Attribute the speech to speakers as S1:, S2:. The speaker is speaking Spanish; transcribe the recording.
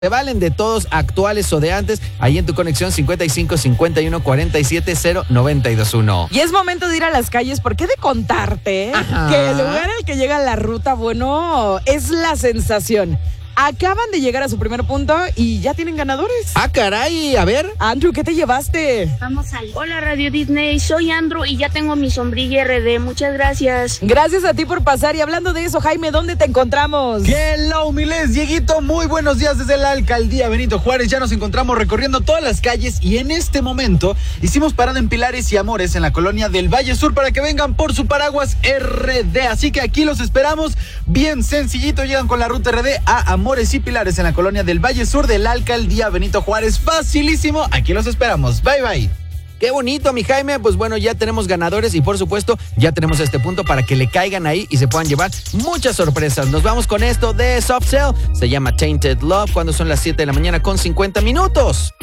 S1: Te valen de todos, actuales o de antes, ahí en tu conexión 55 51 47 0 921.
S2: Y es momento de ir a las calles porque he de contarte que el lugar al que llega la ruta, bueno, es la sensación. Acaban de llegar a su primer punto y ya tienen ganadores.
S1: ¡Ah, caray! A ver.
S2: Andrew, ¿qué te llevaste?
S3: Vamos al... Hola Radio Disney, soy Andrew y ya tengo mi sombrilla RD, muchas gracias.
S2: Gracias a ti por pasar. Y hablando de eso, Jaime, ¿dónde te encontramos?
S4: Hello, Miles, Dieguito, muy buenos días desde la Alcaldía Benito Juárez. Ya nos encontramos recorriendo todas las calles y en este momento hicimos parada en Pilares y Amores en la colonia del Valle Sur para que vengan por su paraguas RD. Así que aquí los esperamos, bien sencillito, llegan con la ruta RD a Amores y Pilares en la colonia del Valle Sur de la Alcaldía Benito Juárez. Facilísimo, aquí los esperamos. Bye, bye.
S1: Qué bonito, mi Jaime. Pues bueno, ya tenemos ganadores y por supuesto ya tenemos este punto para que le caigan ahí y se puedan llevar muchas sorpresas. Nos vamos con esto de Soft Cell. Se llama Tainted Love cuando son las 7 de la mañana con 50 minutos.